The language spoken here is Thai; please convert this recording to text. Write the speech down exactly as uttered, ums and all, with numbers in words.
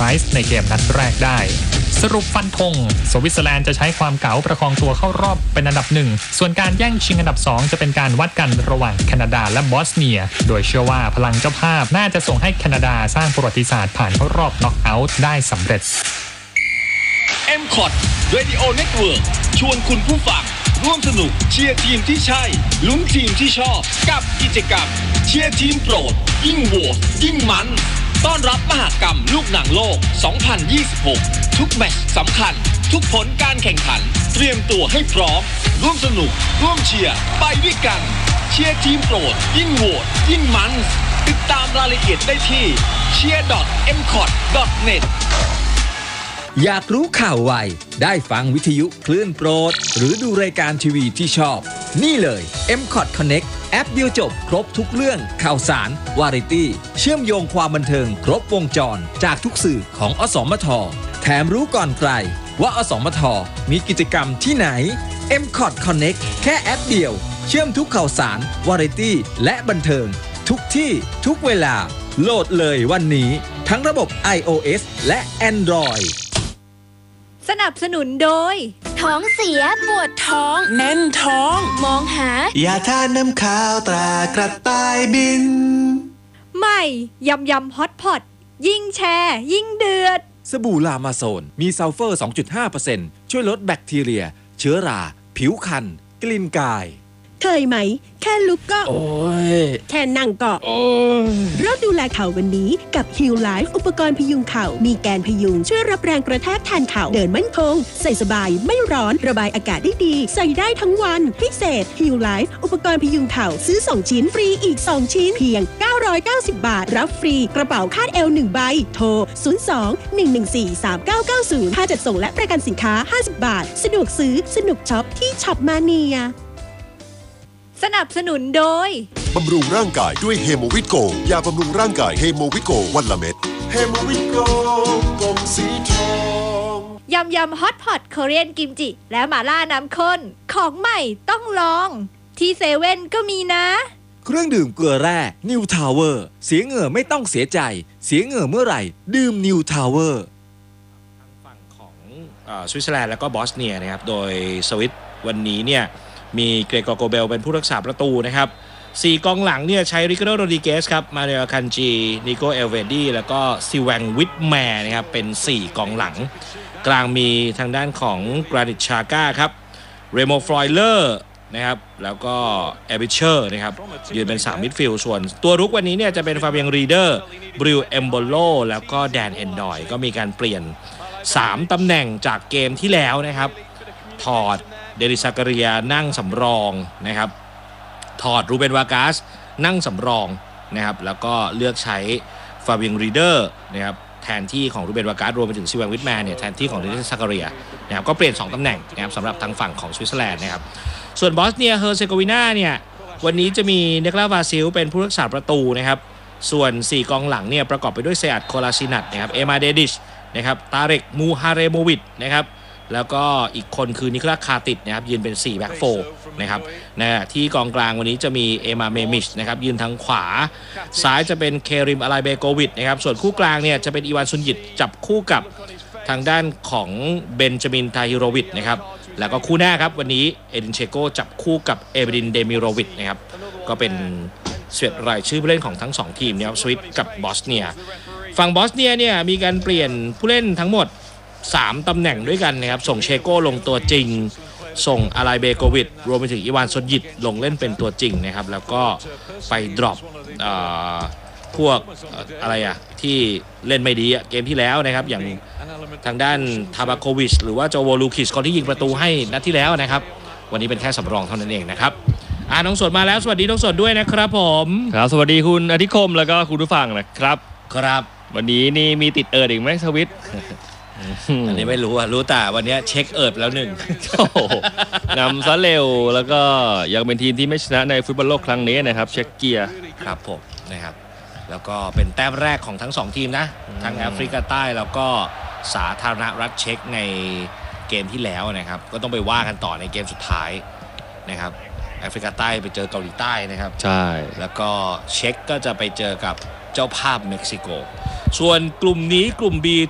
รส์ในเกมนัดแรกได้สรุปฟันธงสวิตเซอร์แลนด์จะใช้ความเก๋าประคองตัวเข้ารอบเป็นอันดับหนึ่งส่วนการแย่งชิงอันดับสองจะเป็นการวัดกันระหว่างแคนาดาและบอสเนียโดยเชื่อว่าพลังเจ้าภาพน่าจะส่งให้แคนาดาสร้างประวัติศาสตร์ผ่านเข้ารอบน็อกเอาท์ได้สำเร็จเอ็ม คอท Radio Network ชวนคุณผู้ฟังร่วมสนุกเชียร์ทีมที่ใช่ลุ้นทีมที่ชอบกับกิจกรรมเชียร์ทีมโปรดยิ่งโหวตยิ่งมันต้อนรับมหกรรมลูกหนังโลก สองพันยี่สิบหก ทุกแมตช์สำคัญทุกผลการแข่งขันเตรียมตัวให้พร้อมร่วมสนุกร่วมเชียร์ไปด้วยกันเชียร์ทีมโปรดยิ่งโหวตยิ่งมันติดตามรายละเอียดได้ที่ เชียร์ ดอท เอ็ม คอท ดอท เน็ตอยากรู้ข่าวไวได้ฟังวิทยุคลื่นโปรดหรือดูรายการทีวีที่ชอบนี่เลย เอ็ม คอท Connect แอปเดียวจบครบทุกเรื่องข่าวสารวาไรตี้เชื่อมโยงความบันเทิงครบวงจรจากทุกสื่อของอสมทแถมรู้ก่อนใครว่าอสมทมีกิจกรรมที่ไหน เอ็ม คอท Connect แค่แอปเดียวเชื่อมทุกข่าวสารวาไรตี้และบันเทิงทุกที่ทุกเวลาโหลดเลยวันนี้ทั้งระบบ iOS และ Android สนับสนุนโดยท้องเสียปวดท้องแน่นท้องมองหายาทาน้ำขาวตรากระต่ายบินใหม่ยำยำฮอตพอตยิ่งแชร์ยิ่งเดือดสบู่ลามาโซนมีซัลเฟอร์ สองจุดห้าเปอร์เซ็นต์ ช่วยลดแบคทีเรียเชื้อราผิวคันกลิ่นกายเคยไหมแค่ลุกก็โอ้ยแค่นั่งก็โอ้ยเริ่มดูแลเข่าวันนี้กับ Heal Life อุปกรณ์พยุงเข่ามีแกนพยุงช่วยรับแรงกระแทกแทนเข่าเดินมั่นคงใส่สบายไม่ร้อนระบายอากาศได้ดีใส่ได้ทั้งวันพิเศษ Heal Life อุปกรณ์พยุงเข่าซื้อสองชิ้นฟรีอีกสองชิ้นเพียงเก้าร้อยเก้าสิบบาทรับฟรีกระเป๋าคาดเอวหนึ่งใบโทรศูนย์ สอง หนึ่ง หนึ่ง สี่ สาม เก้า เก้า ศูนย์ค่าจัดส่งและประกันสินค้าห้าสิบบาทสะดวกซื้อสนุกช็อปที่ช็อปมาเนียสนับสนุนโดยบำรุงร่างกายด้วยเฮโมวิตโกยาบำรุงร่างกายเฮโมวิตโกวันละเม็ดเฮโมวิตโกกลมสีทองยำยำฮอตพอตโคเรียนกิมจิและหม่าล่าน้ำข้นของใหม่ต้องลองที่เซเว่นก็มีนะเครื่องดื่มเกลือแร่นิวทาวเวอร์เสียเหงื่อไม่ต้องเสียใจเสียเหงื่อเมื่อไหร่ดื่มนิวทาวเวอร์ทางฝั่งของสวิตเซอร์แลนด์แล้วก็บอสเนียนะครับโดยสวิตวันนี้เนี่ยมีเกรกอร์โกเบลเป็นผู้รักษาประตูนะครับสี่กองหลังเนี่ยใช้ริคาร์โด โรดริเกสครับมาเรลคันจีนิโกเอลเวดีแล้วก็ซิแวงวิทแมร์นะครับเป็นสี่กองหลังกลางมีทางด้านของกรานิตชาก้าครับเรโมฟลอยเลอร์นะครับแล้วก็เอบิเชอร์นะครับยืนเป็นสามมิดฟิลด์ส่วนตัวรุกวันนี้เนี่ยจะเป็นฟาเบียงรีเดอร์บริวเอมโบโลแล้วก็แดนเอนดอยก็มีการเปลี่ยนสามตำแหน่งจากเกมที่แล้วนะครับถอดเดริซากาเรียนั่งสำรองนะครับถอดรูเบนวากาสนั่งสำรองนะครับแล้วก็เลือกใช้ฟาเบียงรีเดอร์นะครับแทนที่ของรูเบนวากาสรวมไปถึงซิแวงวิทแมนเนี่ยแทนที่ของเดริซากาเรียนะครับก็เปลี่ยนสองตำแหน่งนะครับสำหรับทางฝั่งของสวิตเซอร์แลนด์นะครับส่วนบอสเนียเฮอร์เซโกวีนาเนี่ยวันนี้จะมีเนกลาวาซิลเป็นผู้รักษาประตูนะครับส่วนสี่กองหลังเนี่ยประกอบไปด้วยเซอัดโคลาซินัตนะครับเอมาเดดิชนะครับตาเรกมูฮาเรโมวิดนะครับแล้วก็อีกคนคือนิโคลัสคาติดนะครับยืนเป็นสี่แบ็คโฟร์นะครับนะที่กองกลางวันนี้จะมีเอมาเมมิชนะครับยืนทางขวาซ้ายจะเป็นเคริมอาไลเบโกวิดนะครับส่วนคู่กลางเนี่ยจะเป็นอีวานซุนยิตจับคู่กับทางด้านของเบนจามินทาฮิโรวิชนะครับแล้วก็คู่หน้าครับวันนี้เอดินเชโกจับคู่กับเอเบดินเดมิโรวิชนะครับก็เป็นเสียดรายชื่อผู้เล่นของทั้งสองทีมนะครับสวิตกับบอสเนียฝั่งบอสเนียเนี่ยมีการเปลี่ยนผู้เล่นทั้งหมดสามตำแหน่งด้วยกันนะครับส่งเชโก้ลงตัวจริงส่งอาไลเบโกวิดรวมไปถึงอีวานซนยิตลงเล่นเป็นตัวจริงนะครับแล้วก็ไปดรอปพวกอะไรอะที่เล่นไม่ดีเกมที่แล้วนะครับอย่างทางด้านทาบาโควิชหรือว่าโจโวลูคิชคนที่ยิงประตูให้นัดที่แล้วนะครับวันนี้เป็นแค่สำรองเท่านั้นเองนะครับอ่าน้องสดมาแล้วสวัสดีน้องสดด้วยนะครับผมครับสวัสดีคุณอธิคมแล้วก็คุณผู้ฟังนะครับครับวันนี้นี่มีติดเอิร์ดอีกไหมสวิตอันนี้ไม่รู้อ่ะรู้แต่วันนี้เช็คเอิร์ดแล้วหนึ่งนำซะเร็วแล้วก็ยังเป็นทีมที่ไม่ชนะในฟุตบอลโลกครั้งนี้นะครับเช็คเกียร์ครับผมนะครับแล้วก็เป็นแต้มแรกของทั้งสองทีมนะทั้งแอฟริกาใต้แล้วก็สาธารณรัฐเช็กในเกมที่แล้วนะครับก็ต้องไปว่ากันต่อในเกมสุดท้ายนะครับแอฟริกาใต้ไปเจอเกาหลีใต้นะครับใช่แล้วก็เช็กก็จะไปเจอกับเจ้าภาพเม็กซิโกส่วนกลุ่มนี้กลุ่ม B